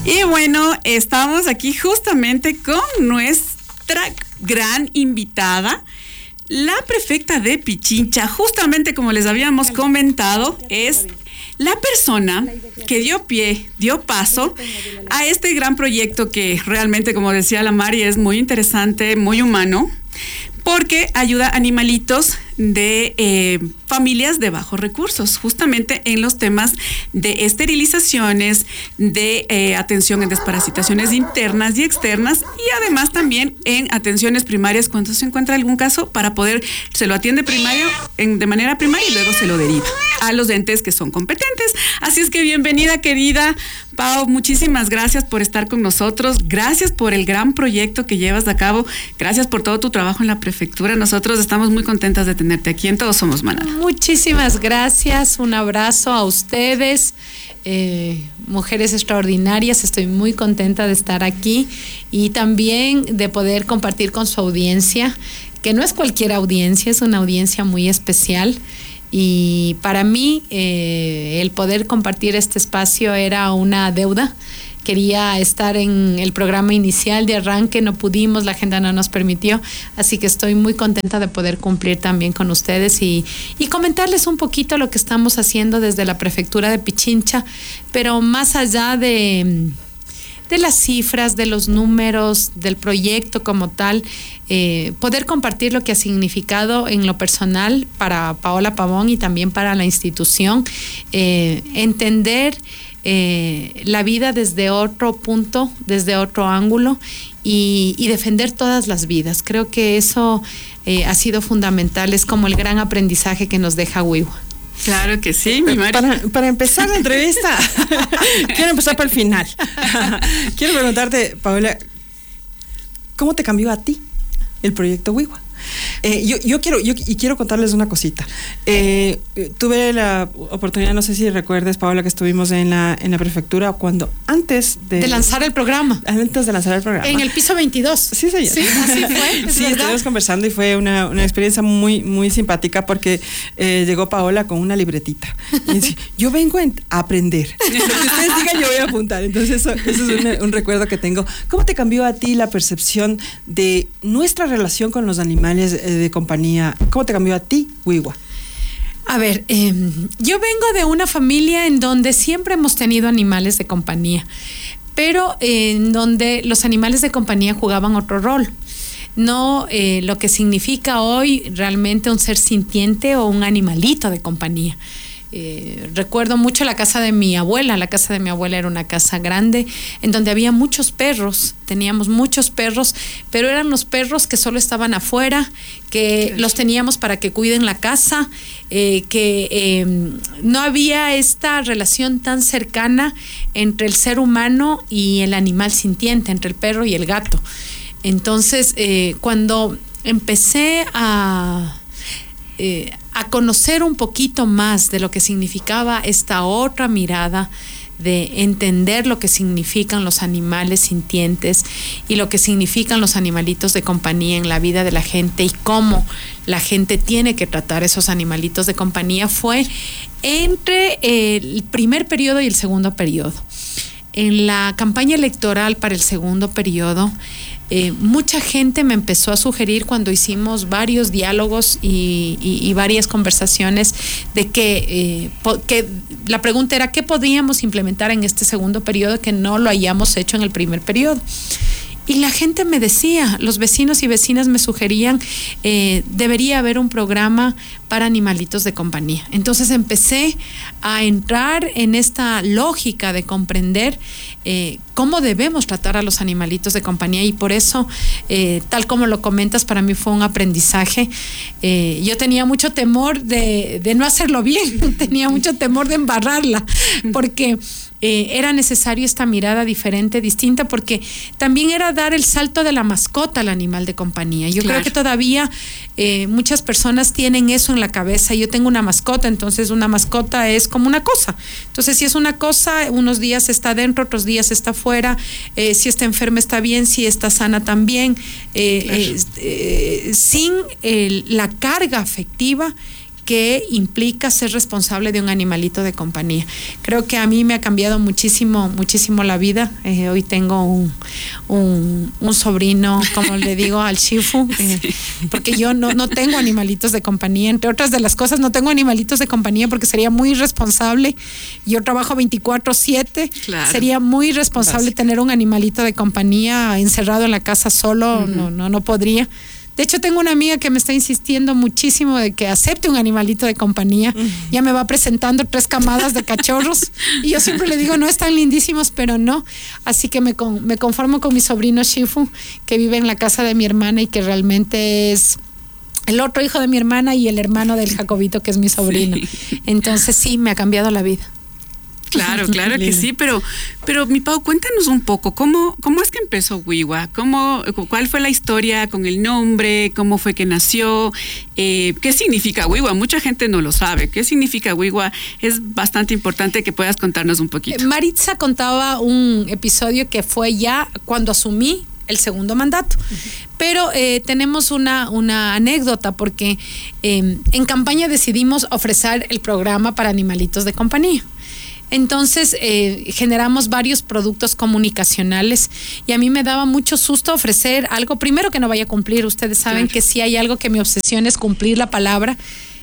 Y bueno, estamos aquí justamente con nuestra gran invitada, la prefecta de Pichincha. Justamente como les habíamos comentado, es la persona que dio paso a este gran proyecto que realmente, como decía la Mari, es muy interesante, muy humano, porque ayuda a animalitos de familias de bajos recursos, justamente en los temas de esterilizaciones, de atención en desparasitaciones internas y externas, y además también en atenciones primarias cuando se encuentra algún caso, para poder, se lo atiende primario de manera primaria y luego se lo deriva a los entes que son competentes. Así es que bienvenida, querida Pau, muchísimas gracias por estar con nosotros, gracias por el gran proyecto que llevas a cabo, gracias por todo tu trabajo en la prefectura. Nosotros estamos muy contentas de tenerte aquí en Todos Somos Manada. Muchísimas gracias, un abrazo a ustedes, mujeres extraordinarias. Estoy muy contenta de estar aquí y también de poder compartir con su audiencia, que no es cualquier audiencia, es una audiencia muy especial. Y para mí el poder compartir este espacio era una deuda. Quería estar en el programa inicial de arranque, no pudimos, la agenda no nos permitió, así que estoy muy contenta de poder cumplir también con ustedes y comentarles un poquito lo que estamos haciendo desde la prefectura de Pichincha, pero más allá de las cifras, de los números, del proyecto como tal, poder compartir lo que ha significado en lo personal para Paola Pavón y también para la institución, entender la vida desde otro punto, desde otro ángulo y defender todas las vidas. Creo que eso ha sido fundamental, es como el gran aprendizaje que nos deja Wiwa. Claro que sí, mi Mari. Para empezar la entrevista, quiero empezar por el final. Quiero preguntarte, Paola, ¿cómo te cambió a ti el proyecto Wiwa? Yo quiero contarles una cosita. Tuve la oportunidad, no sé si recuerdes, Paola, que estuvimos en la prefectura cuando antes de lanzar el programa. Antes de lanzar el programa. En el piso 22. Sí, señor. Sí, así fue. Sí, estuvimos conversando y fue una experiencia muy, muy simpática porque llegó Paola con una libretita. Y dice, yo vengo a aprender. Lo que ustedes digan yo voy a apuntar. Entonces eso es un recuerdo que tengo. ¿Cómo te cambió a ti la percepción de nuestra relación con los animales de compañía? ¿Cómo te cambió a ti, Wiwa? A ver, yo vengo de una familia en donde siempre hemos tenido animales de compañía, pero en donde los animales de compañía jugaban otro rol. No lo que significa hoy realmente un ser sintiente o un animalito de compañía. Recuerdo mucho la casa de mi abuela. La casa de mi abuela era una casa grande en donde había muchos perros, teníamos muchos perros, pero eran los perros que solo estaban afuera, que los teníamos para que cuiden la casa, no había esta relación tan cercana entre el ser humano y el animal sintiente, entre el perro y el gato. Entonces, cuando empecé a conocer un poquito más de lo que significaba esta otra mirada, de entender lo que significan los animales sintientes y lo que significan los animalitos de compañía en la vida de la gente y cómo la gente tiene que tratar esos animalitos de compañía, fue entre el primer periodo y el segundo periodo. En la campaña electoral para el segundo periodo, mucha gente me empezó a sugerir, cuando hicimos varios diálogos y varias conversaciones, de que la pregunta era ¿qué podíamos implementar en este segundo periodo que no lo hayamos hecho en el primer periodo? Y la gente me decía, los vecinos y vecinas me sugerían, debería haber un programa para animalitos de compañía. Entonces empecé a entrar en esta lógica de comprender cómo debemos tratar a los animalitos de compañía, y por eso, tal como lo comentas, para mí fue un aprendizaje. Yo tenía mucho temor de no hacerlo bien, tenía mucho temor de embarrarla, porque era necesario esta mirada diferente, distinta, porque también era dar el salto de la mascota al animal de compañía. Yo creo que todavía muchas personas tienen eso en la cabeza. Yo tengo una mascota, entonces una mascota es como una cosa. Entonces, si es una cosa, unos días está dentro, otros días está fuera. Si está enferma está bien, si está sana también. Sin la carga afectiva que implica ser responsable de un animalito de compañía. Creo que a mí me ha cambiado muchísimo la vida. Hoy tengo un sobrino, como le digo al Shifu, porque yo no tengo animalitos de compañía. Entre otras de las cosas, no tengo animalitos de compañía porque sería muy irresponsable. Yo trabajo 24/7. Claro. Sería muy irresponsable tener un animalito de compañía encerrado en la casa solo. No podría. De hecho, tengo una amiga que me está insistiendo muchísimo de que acepte un animalito de compañía. Ya me va presentando 3 camadas de cachorros y yo siempre le digo, no, están lindísimos, pero no. Así que me conformo con mi sobrino Shifu, que vive en la casa de mi hermana y que realmente es el otro hijo de mi hermana y el hermano del Jacobito, que es mi sobrino. Sí. Entonces sí, me ha cambiado la vida. Claro que sí, pero mi Pau, cuéntanos un poco, ¿cómo es que empezó Wiwa? ¿Cuál fue la historia con el nombre? ¿Cómo fue que nació? ¿Qué significa Wiwa? Mucha gente no lo sabe. ¿Qué significa Wiwa? Es bastante importante que puedas contarnos un poquito. Maritza contaba un episodio que fue ya cuando asumí el segundo mandato. Pero tenemos una anécdota porque en campaña decidimos ofrecer el programa para animalitos de compañía. Entonces generamos varios productos comunicacionales y a mí me daba mucho susto ofrecer algo, primero que no vaya a cumplir. Ustedes saben que si hay algo que me obsesiona es cumplir la palabra,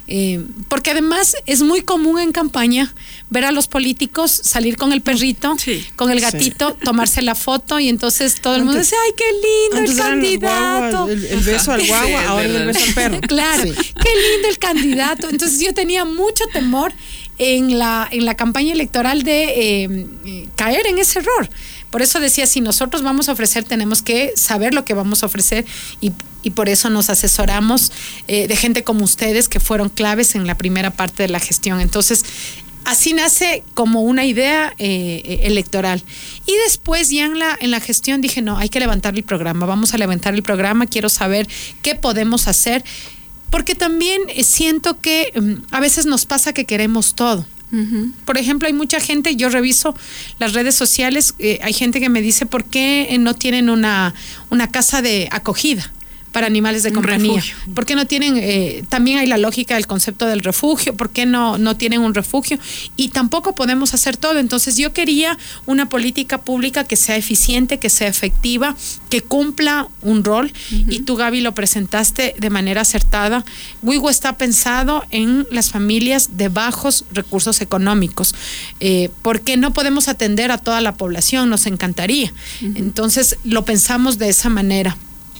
porque además es muy común en campaña ver a los políticos salir con el perrito, con el gatito, tomarse la foto y entonces todo el mundo dice, ¡ay, qué lindo el candidato! El beso al guagua, ahora el beso al perro. Claro, qué lindo el candidato. Entonces yo tenía mucho temor en la campaña electoral de caer en ese error. Por eso decía, si nosotros vamos a ofrecer, tenemos que saber lo que vamos a ofrecer y por eso nos asesoramos de gente como ustedes que fueron claves en la primera parte de la gestión. Entonces, así nace como una idea electoral. Y después ya en la gestión dije, no, hay que levantar el programa, vamos a levantar el programa, quiero saber qué podemos hacer. Porque también siento que a veces nos pasa que queremos todo. Por ejemplo, hay mucha gente, yo reviso las redes sociales, hay gente que me dice, ¿por qué no tienen una casa de acogida para animales de compañía? Refugio. ¿Por qué no tienen, también hay la lógica del concepto del refugio, ¿por qué no tienen un refugio? Y tampoco podemos hacer todo. Entonces yo quería una política pública que sea eficiente, que sea efectiva, que cumpla un rol, y tú, Gaby, lo presentaste de manera acertada. Wiwa está pensado en las familias de bajos recursos económicos, porque no podemos atender a toda la población, nos encantaría. Entonces lo pensamos de esa manera.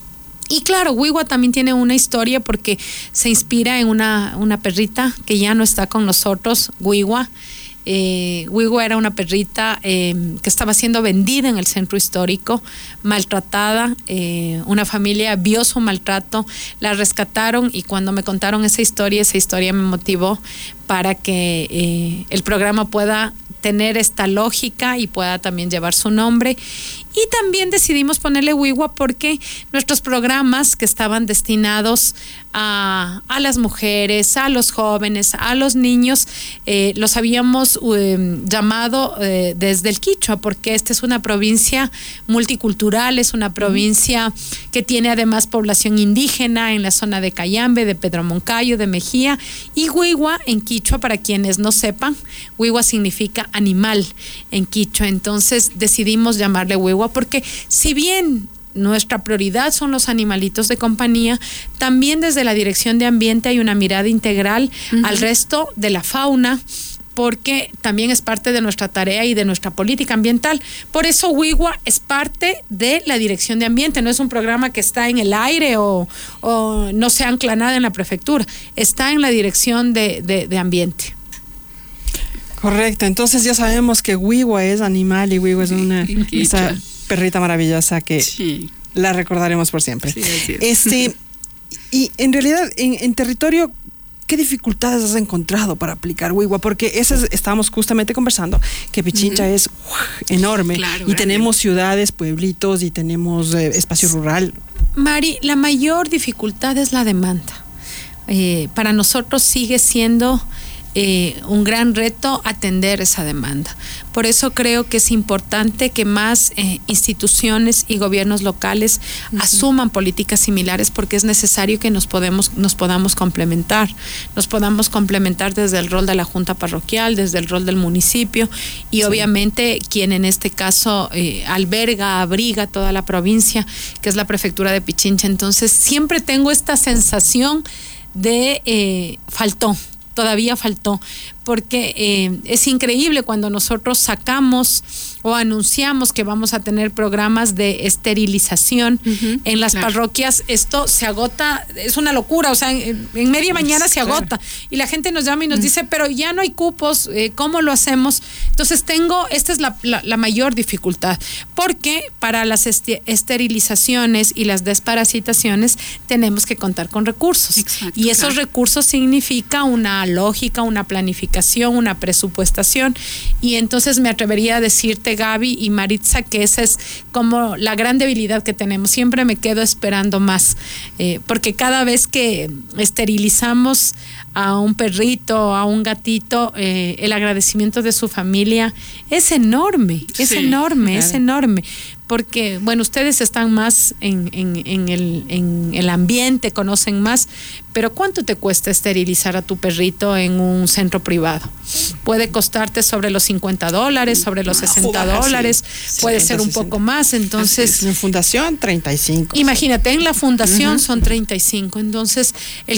Y claro, Wiwa también tiene una historia porque se inspira en una perrita que ya no está con nosotros, Wiwa. Wiwa era una perrita que estaba siendo vendida en el centro histórico, maltratada. Una familia vio su maltrato, la rescataron, y cuando me contaron esa historia me motivó para que el programa pueda tener esta lógica y pueda también llevar su nombre. Y también decidimos ponerle Wiwa porque nuestros programas que estaban destinados a las mujeres, a los jóvenes, a los niños, los habíamos llamado desde el Quichua, porque esta es una provincia multicultural, es una provincia que tiene además población indígena en la zona de Cayambe, de Pedro Moncayo, de Mejía. Y Wiwa en Quichua, para quienes no sepan, Wiwa significa animal en Quichua. Entonces decidimos llamarle Wiwa porque si bien nuestra prioridad son los animalitos de compañía, también desde la Dirección de Ambiente hay una mirada integral al resto de la fauna, porque también es parte de nuestra tarea y de nuestra política ambiental. Por eso Wiwa es parte de la Dirección de Ambiente, no es un programa que está en el aire o no se ancla nada en la prefectura, está en la Dirección de Ambiente. Correcto, entonces ya sabemos que Wiwa es animal y Wiwa es esa perrita maravillosa que la recordaremos por siempre. Sí, y en realidad, en territorio, ¿qué dificultades has encontrado para aplicar Wiwa? Porque estábamos justamente conversando, que Pichincha es enorme, y grande. Tenemos ciudades, pueblitos, y tenemos espacio rural. Mari, la mayor dificultad es la demanda. Para nosotros sigue siendo un gran reto atender esa demanda. Por eso creo que es importante que más instituciones y gobiernos locales asuman políticas similares, porque es necesario que nos podamos complementar. Nos podamos complementar desde el rol de la Junta Parroquial, desde el rol del municipio y obviamente quien en este caso abriga toda la provincia, que es la Prefectura de Pichincha. Entonces siempre tengo esta sensación de todavía faltó, porque es increíble cuando nosotros sacamos o anunciamos que vamos a tener programas de esterilización en las parroquias. Esto se agota, es una locura, o sea, en media mañana se agota y la gente nos llama y nos dice, pero ya no hay cupos, ¿cómo lo hacemos? Entonces esta es la mayor dificultad, porque para las esterilizaciones y las desparasitaciones tenemos que contar con recursos. Exacto, y esos recursos significa una lógica, una planificación, una presupuestación, y entonces me atrevería a decirte, Gaby y Maritza, que esa es como la gran debilidad que tenemos. Siempre me quedo esperando más, porque cada vez que esterilizamos a un perrito, a un gatito, el agradecimiento de su familia es enorme, es enorme. Porque, bueno, ustedes están más en el ambiente, conocen más, pero ¿cuánto te cuesta esterilizar a tu perrito en un centro privado? Puede costarte sobre los $50, sobre los $60, puede ser un poco más. Entonces, en fundación, 35. Imagínate, en la fundación son 35. Entonces, el